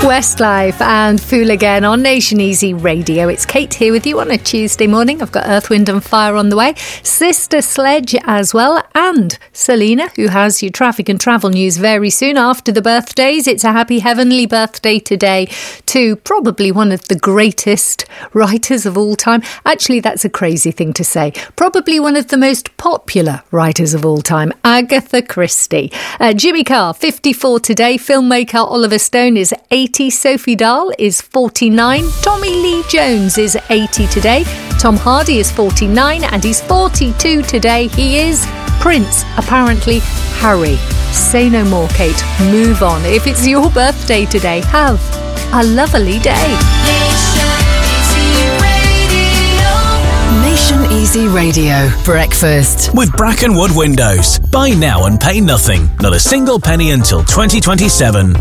Westlife and Fool Again on Nation Easy Radio. It's Kate here with you on a Tuesday morning. I've got Earth, Wind and Fire on the way, Sister Sledge as well, and Selena, who has your traffic and travel news very soon after the birthdays. It's a happy heavenly birthday today to probably one of the greatest writers of all time. Actually, that's a crazy thing to say. Probably one of the most popular writers of all time, Agatha Christie. Jimmy Carr, 54 today. Filmmaker Oliver Stone is 80. Sophie Dahl is 49. Tommy Lee Jones is 80 today. Tom Hardy is 49 and he's 42 today. He is Prince, apparently Harry. Say no more, Kate. Move on. If it's your birthday today, have a lovely day. Nation Easy Radio. Breakfast. With Brackenwood Windows. Buy now and pay nothing. Not a single penny until 2027.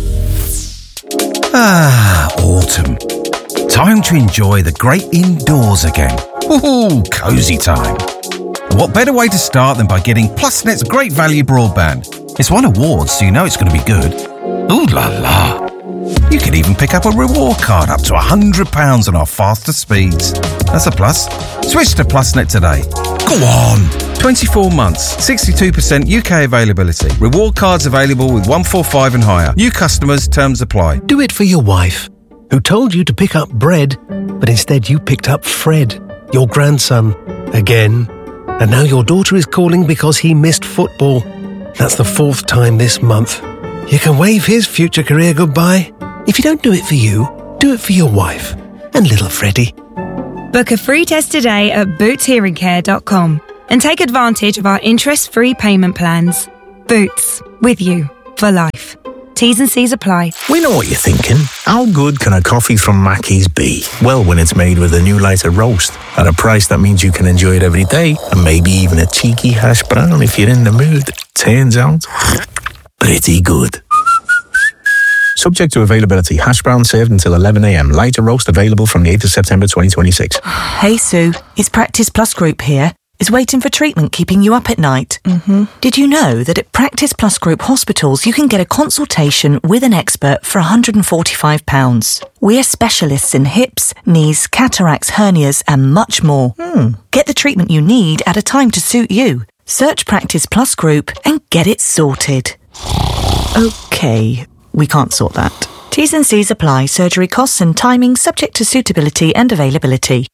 Autumn. Time to enjoy the great indoors again. Woohoo, cosy time. And what better way to start than by getting PlusNet's great value broadband? It's won awards, so you know it's going to be good. Ooh la la. You can even pick up a reward card up to £100 on our faster speeds. That's a plus. Switch to PlusNet today. Go on. 24 months, 62% UK availability. Reward cards available with 145 and higher. New customers, terms apply. Do it for your wife, who told you to pick up bread, but instead you picked up Fred, your grandson, again. And now your daughter is calling because he missed football. That's the 4th time this month. You can wave his future career goodbye. If you don't do it for you, do it for your wife and little Freddie. Book a free test today at bootshearingcare.com and take advantage of our interest-free payment plans. Boots, with you for life. T's and C's apply. We know what you're thinking. How good can a coffee from Mackey's be? Well, when it's made with a new lighter roast at a price that means you can enjoy it every day, and maybe even a cheeky hash brown if you're in the mood. Turns out, pretty good. Subject to availability. Hash brown served until 11 a.m. Lighter roast available from the 8th of September 2026. Hey Sue, it's Practice Plus Group here. Is waiting for treatment keeping you up at night? Mm-hmm. Did you know that at Practice Plus Group hospitals you can get a consultation with an expert for £145? We're specialists in hips, knees, cataracts, hernias and much more. Get the treatment you need at a time to suit you. Search Practice Plus Group and get it sorted. Okay, we can't sort that. T's and C's apply. Surgery costs and timing subject to suitability and availability.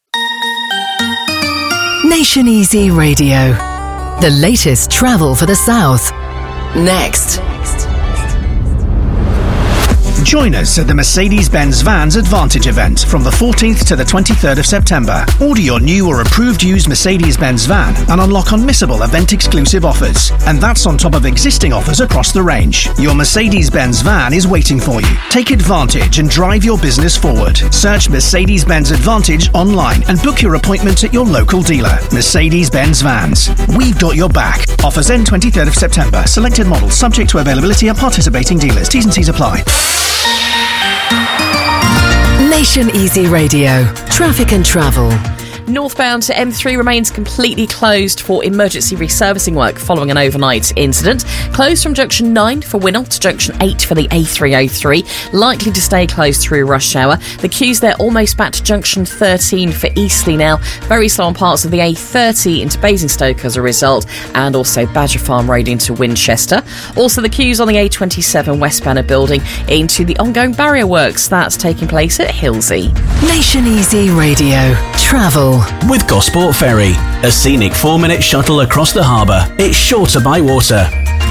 Nation Easy Radio. The latest travel for the South. Next. Join us at the Mercedes-Benz Vans Advantage event from the 14th to the 23rd of September. Order your new or approved used Mercedes-Benz van and unlock unmissable event-exclusive offers. And that's on top of existing offers across the range. Your Mercedes-Benz van is waiting for you. Take advantage and drive your business forward. Search Mercedes-Benz Advantage online and book your appointment at your local dealer. Mercedes-Benz Vans. We've got your back. Offers end 23rd of September. Selected models subject to availability at participating dealers. T's and C's apply. Nation Easy Radio. Traffic and travel. Northbound to M3 remains completely closed for emergency resurfacing work following an overnight incident. Closed from junction 9 for Winnell to junction 8 for the A303. Likely to stay closed through rush hour. The queues there almost back to junction 13 for Eastleigh now. Very slow on parts of the A30 into Basingstoke as a result. And also Badger Farm Road into Winchester. Also the queues on the A27 westbound of building into the ongoing barrier works that's taking place at Hillsey. Nation Easy Radio. Travel. With Gosport Ferry, a scenic 4-minute shuttle across the harbour. It's shorter by water.